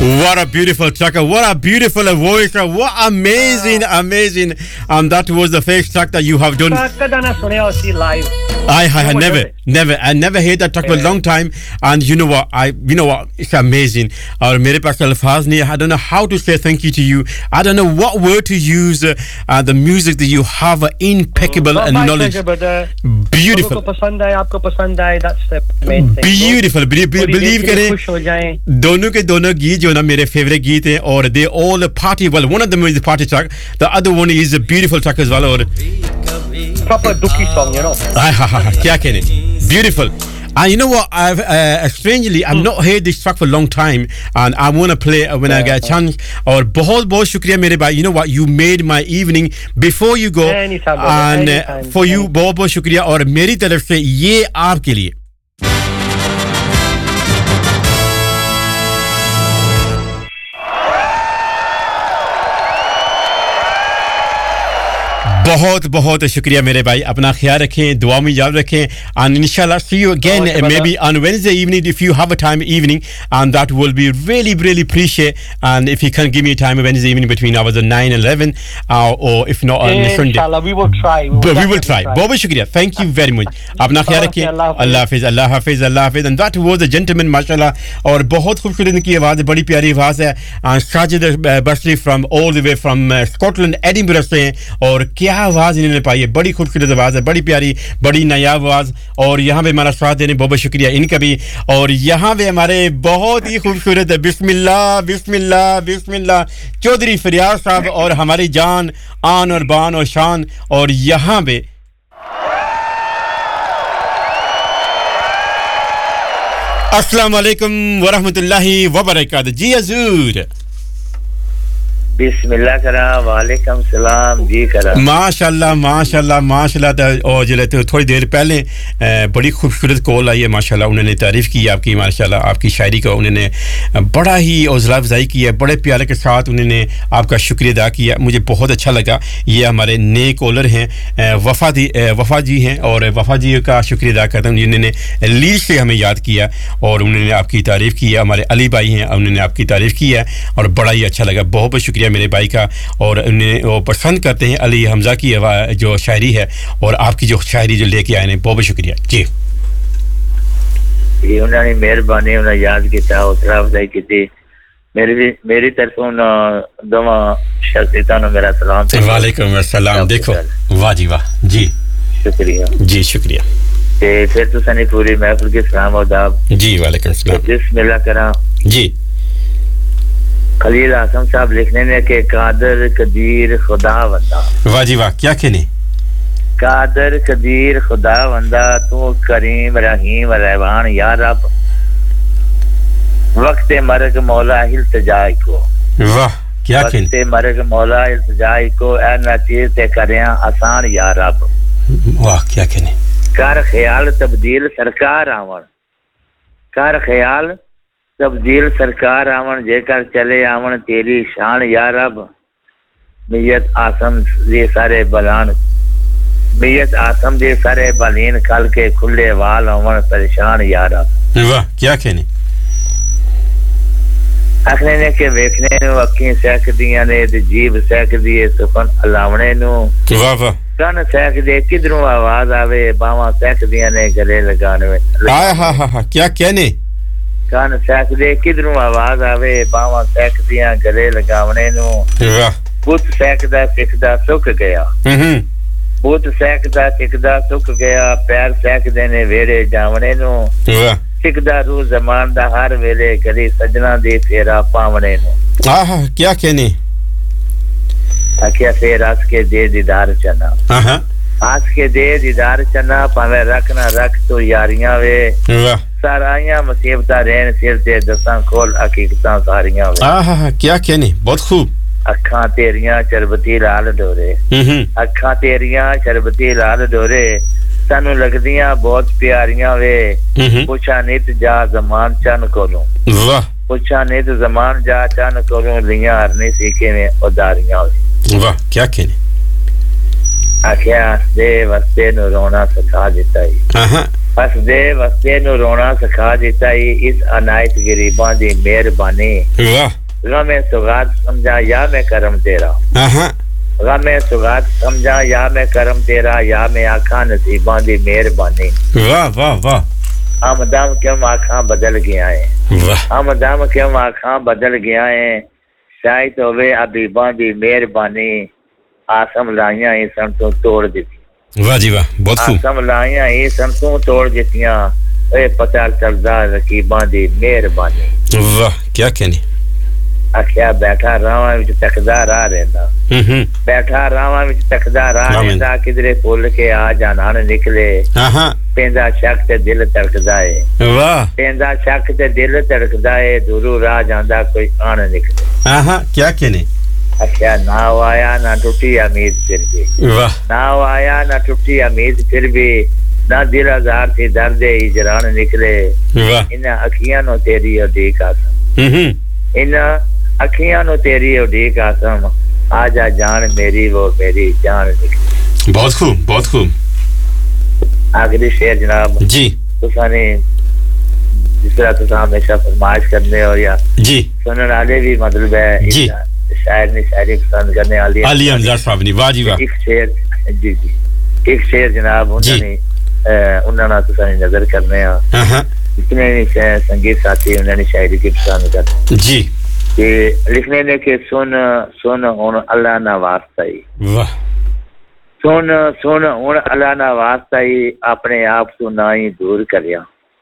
What a beautiful track. What a beautiful voice. What amazing. That was the first track that you have done. I never heard that track for a long time. And you know what? It's amazing. मेरे पास अल्फाज नहीं. I don't know how to say thank you to you. I don't know what word to use. The music that you have impeccable and knowledge. Beautiful. आपको पसंद आए. That's the main thing. Beautiful. Believe करें. दोनों के दोनों गीत जो ना मेरे favorite गीत हैं और they all party well. One of them is the party track. The other one is a beautiful track as well. और proper dookie song, you know. क्या कहने. Beautiful. And you know what? Strangely, I've not heard this track for a long time, and I want to play it when I get a chance. और बहुत शुक्रिया मेरे भाई. You know what? You made my evening. Before you go, anytime, for you बहुत शुक्रिया और मेरी तरफ से ये आपके लिए. बहुत शुक्रिया मेरे भाई. अपना ख्याल रखें, दुआ में याद रखें, and inshallah see you again maybe on Wednesday evening if you have a time evening, and that will be really appreciate. And if you can give me a time Wednesday evening between hours of 9 and 11 or if not on Sunday, inshallah we will try. We will try. बहुत शुक्रिया. Thank you very much. अपना ख्याल रखें. अल्लाह हाफिज़. And that was a gentleman माशाल्लाह. और बहुत खूबसूरत इनकी आवाज़, बड़ी प्यारी आवाज़ है. साजिद बसरी from all the way from Scotland, Edinburgh से हैं और क्या आवाज इन्होंने पाई है. बड़ी खूबसूरत आवाज है, बड़ी प्यारी, बड़ी नायाब आवाज. और यहाँ पे हमारा साथ देने बहुत शुक्रिया इनका भी. और यहाँ पे हमारे बहुत ही खूबसूरत बिस्मिल्लाह चौधरी फरियाद साहब और हमारी जान आन और बान और शान. और यहाँ पे अस्सलाम वालेकुम व रहमतुल्लाहि व बरकातहू. जी हजूर. बिस्मिल्लाह करा. वालेकुम सलाम जी करा. माशाल्लाह. और जो लेते थोड़ी देर पहले बड़ी खूबसूरत कॉल आई है माशाल्लाह. उन्होंने तारीफ की आपकी माशाल्लाह. आपकी शायरी का उन्होंने बड़ा ही हौसला अफजाई की है. बड़े प्यारे के साथ उन्होंने आपका शुक्रिया अदा किया. मुझे बहुत अच्छा लगा. ये हमारे नए कॉलर हैं वफा जी हैं और वफा जी का शुक्रिया अदा करता हूँ जिन्होंने लीड से हमें याद किया और उन्होंने आपकी तारीफ की है. हमारे अली भाई हैं, उन्होंने आपकी तारीफ की है और बड़ा ही अच्छा लगा. बहुत शुक्रिया मेरे भाई का. और उन्हें वो पसंद करते हैं अली हमजा की जो शायरी है और आपकी जो शायरी जो लेके आए हैं. बहुत शुक्रिया जी. उन्होंने मेहरबानी उन्हें याद किया, हौसला अफजाई की. मेरी तरफों दोनों शख्सियतों मेरा सलाम. वालेकुम अस्सलाम. देखो वाह जी वाह जी. शुक्रिया ते फिर तुसानी पूरी महफिल के सलाम और आदाब. जी वालेकुम अस्सलाम. बिस्मिल्लाह करा. जी. खलील आसम साहब लिखने ने के कादर कदीर खुदा वंदा. वाह जी वाह. क्या कहने. कादर कदीर खुदा वंदा तू करीम रहीम रहमान या रब वक्त मर्ग मौला इल्तिजाई को. वाह क्या कहने. वक्त मर्ग मौला इल्तिजाई को ए नाचीज ते करया आसान या रब. वाह क्या कहने. कर ख्याल तब्दील सरकार आवन. कर ख्याल तब्दील सरकार आवन जेकर चले आवन तेरी शान या रब. मियत आसम दे सारे बालीन कल के खुले वाल आवन परेशान या रब. वाह क्या कहने. आखने ने के वेखने नु अखीं सहकदियां ने ते जीभ सहकदी है सुखन अलावणे नु. वाह कन सहकदे किधरों आवाज आवे बावां सहकदियां ने गले लगाने में. हा क्या कहने. कान सहकदे किधरों आवाज आवे बावां सहकदियां गले लगावणे नु. वाह. बुत सहकदा सिकदा सुक गया. बुत सहकदा सिकदा सुक गया पैर सहकदे ने वेड़े जावणे नु. वाह. सिकदा रू जमान दा हर वेले गली सजना दे फेरा पावणे नु. क्या कहने. आखिया फेर आस के दे दीदार चना. आस के दे दीदार चना पावे रख ना रख तो यारियां वे. वाह. साराइयां मुसीबतां रहन सिर ते दसां खोल हकीकतां सारियां वे. क्या कहने. बहुत खूब. अखां तेरियां चरबती लाल डोरे. अखां तेरियां चरबती लाल डोरे सानू लगदियां बहुत प्यारियां वे. पुछा नित जा जमान चन कोलों. वाह. पुछा नित जमान जा चन कोलों लियां हरनी सीखे में उदारियां वे. वाह क्या कहने. आखिया दे वस्ते नु रोना सिखा दिता ही. وسدے نو رونا سکھا دیتا ہی اس عنایت غریباں دی مہربانی واہ غم سوغات سمجھا یا میں کرم تیرا غم سوغات سمجھا یا میں کرم تیرا یا میں آکھاں نصیباں دی مہربانی واہ واہ واہ ہمدم کیوں آکھاں بدل گیا ہے ہمدم کیوں آکھاں بدل گیا ہے شاید ہوئے حبیباں دی مہربانی آسم لائیاں ہی سن تو توڑ دیتی واہ جی واہ بہت خوب آسم لائیاں ہی سن تو توڑ دیتیاں اے پتہ چلدا رقیباں دی مہربانی واہ کیا کہنے آخیا بیٹھا راواں وچ تکدا راہ رہندا بیٹھا راواں وچ تکدا راہ رہندا کدھرے پھول کے آ جانا نکلے پیندا شک تے دل تڑکدا ہے واہ پیندا شک تے دل تڑکدا ہے دورو راہ جاندا کوئی آن نکلے کیا کہنے آخیا نہ آیا نہ ٹوٹی امید پھر بھی واہ نہ آیا نہ ٹوٹی امید پھر بھی نہ دل ہزار تھی درد ہجران نکلے واہ ان اکھیاں نو تیری اڈیک آسم ان اکھیاں نو تیری اڈیک آسم آ جا جان میری وہ میری جان نکلے بہت خوب بہت خوب آخری شعر جناب جی تساں نے جس طرح تساں ہمیشہ فرمائش کرنے ہو یا جی سننے والے بھی مطلب ہے جی شاعر نے شاعری پسند کرنے والی علی حمزہ صاحب نے واہ جی واہ ایک شعر جی جی ایک شعر جناب انہوں نے تساں نے نظر کرنے ہاں جتنے سنگیت ساتھی انہوں نے شاعری کی پسند کرنے جی کہ لکھنے نے کہ سن سن ہن اللہ نہ واسطہ ہی واہ سن سن ہن اللہ نہ واسطہ ہی اپنے آپ تو نہ ہی دور کریا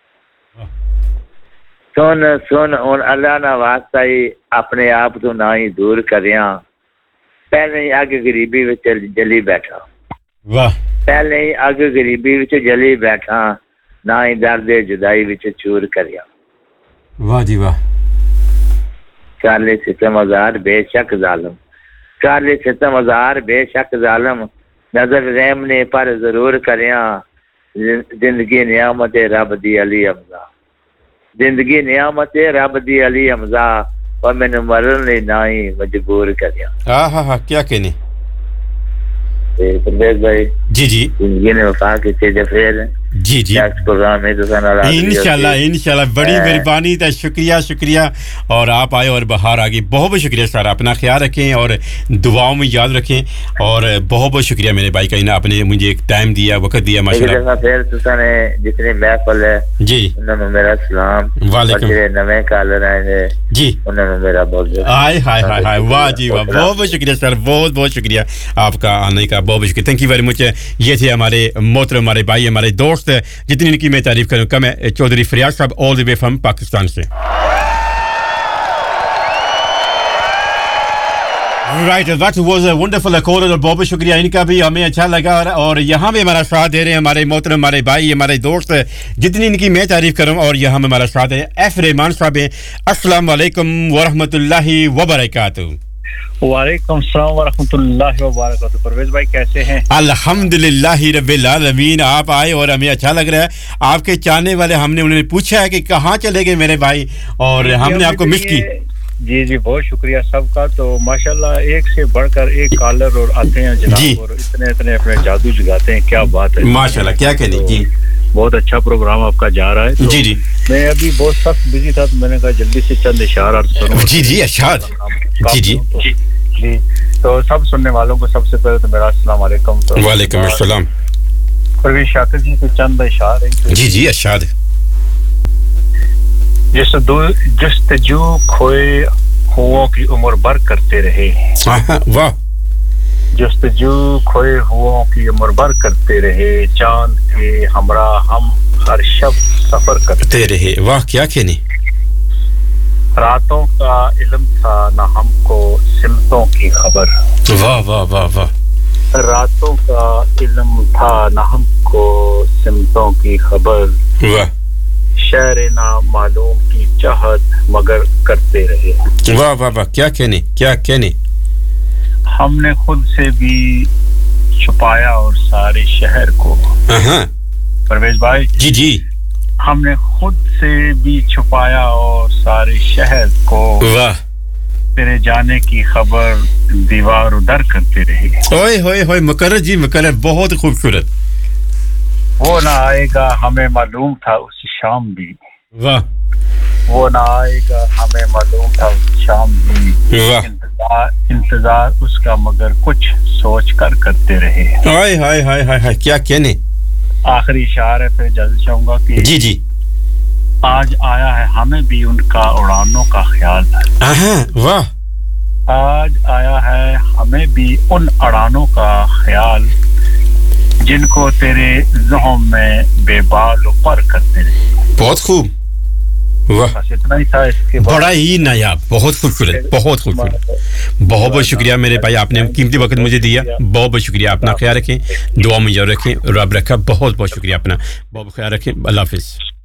سن سن ہن اللہ نہ واسطہ ہی اپنے آپ تو نہ ہی دور کریا پہلے ہی اگ غریبی وچ جلی بیٹھا واہ پہلے ہی اگ غریبی وچ جلی بیٹھا نہ ہی درد جدائی وچ چور کریا واہ جی واہ کر لے ستم ہزار بے شک ظالم کر لے ستم ہزار بے شک ظالم نظر رحم نے پر ضرور کریا زندگی نعمت رب دی علی حمزہ زندگی نعمت رب دی علی حمزہ اور میں نے مرن لئی نہ ہی مجبور کریا کیا کہنے پرویز بھائی جی جی زندگی نے وفا کی چیزیں پھر جی جی پروگرام ہے انشاءاللہ بڑی مہربانی تھا شکریہ اور آپ آئے اور بہار آ گئی بہت بہت شکریہ سر اپنا خیال رکھیں اور دعاؤں میں یاد رکھیں اور بہت بہت شکریہ میرے بھائی کا آپ نے مجھے ایک ٹائم دیا وقت دیا ماشاءاللہ پھر تساں نے جتنے محفل ہے جی انہوں نے میرا سلام وعلیکم نویں کالر آئے ہیں جی انہوں نے میرا بہت ہائے واہ جی واہ بہت بہت شکریہ سر بہت بہت شکریہ آپ کا آنے کا بہت بہت شکریہ تھینک یو ویری مچ یہ تھے ہمارے محترم ہمارے بھائی ہمارے دوست جتنی ان کی میں تعریف کروں کہ میں چودھری فریاد صاحب آل دی وے فرام پاکستان سے right that was a wonderful کال اور بہت شکریہ ان کا بھی ہمیں اچھا لگا اور یہاں بھی ہمارا ساتھ دے رہے ہیں ہمارے محترم ہمارے بھائی ہمارے دوست جتنی ان کی میں تعریف کروں اور یہاں میں ہمارا ساتھ ہے ایف رحمان صاحب ہیں السلام علیکم ورحمۃ اللہ وبرکاتہ وعلیکم السلام ورحمۃ اللہ وبرکاتہ پرویز بھائی کیسے ہیں الحمدللہ رب العالمین آپ آئے اور ہمیں اچھا لگ رہا ہے آپ کے چاہنے والے ہم نے انہوں نے پوچھا ہے کہ کہاں چلے گئے میرے بھائی اور ہم نے آپ کو مس کی جی جی بہت شکریہ سب کا تو ماشاءاللہ ایک سے بڑھ کر ایک کالر اور آتے ہیں جناب اور اتنے اپنے جادو جگاتے ہیں کیا بات ہے ماشاءاللہ کیا کہنے جی بہت اچھا پروگرام آپ کا جا رہا ہے جی جی میں ابھی بہت سخت بزی تھا تو میں نے کہا جلدی سے چند اشعار عرض کروں جی جی اشعار جی جی جی تو سب سننے والوں کو سب سے پہلے تو میرا السلام علیکم وعلیکم السلام پرویز شاکر جی کے چند اشعار ہیں جی جی اشعار جستجو کھوئے ہوں کی عمر بھر کرتے رہے واہ جستجو کھوئے ہوں کی عمر بھر کرتے رہے چاند کے ہمراہ ہم ہر شب سفر کرتے رہے واہ کیا کہنے راتوں کا علم تھا نہ ہم کو سمتوں کی خبر واہ واہ واہ واہ راتوں کا علم تھا نہ ہم کو سمتوں کی خبر واہ شہر نامعلوم کی چاہت مگر کرتے رہے واہ واہ واہ کیا کہنے ہم نے خود سے بھی چھپایا اور سارے شہر کو پرویز بھائی جی جی ہم نے خود سے بھی چھپایا اور سارے شہر کو واہ تیرے جانے کی خبر دیوار ادھر کرتے رہے اوئے ہوئے ہوئے مقرر جی مقرر بہت خوبصورت وہ نہ آئے گا ہمیں معلوم تھا اس شام بھی واہ وہ نہ آئے گا ہمیں معلوم تھا اس شام بھی واہ انتظار اس کا مگر کچھ سوچ کر کرتے رہے ہائے ہائے ہائے ہائے کیا کہنے آخری اشعار ہے پھر جلد چاہوں گا کہ جی آج آیا ہے ہمیں بھی ان کا اڑانوں کا خیال واہ آج آیا ہے ہمیں بھی ان اڑانوں کا خیال جن کو تیرے ذہن میں بے بال و پر کرتے رہے بہت خوب واہ بس اتنا ہی تھا اس کے بعد بڑا ہی نایاب بہت خوبصورت بہت خوبصورت بہت شکریہ میرے بھائی آپ نے قیمتی وقت مجھے دیا بہت شکریہ اپنا خیال رکھیں دعا میں یاد رکھیں رب رکھا بہت شکریہ اپنا بہت خیال رکھیں اللہ حافظ